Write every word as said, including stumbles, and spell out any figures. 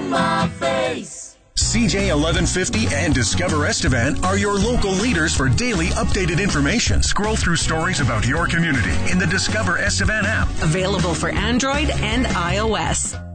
my face. C J eleven fifty and Discover Estevan are your local leaders for daily updated information. Scroll through stories about your community in the Discover Estevan app. Available for Android and iOS.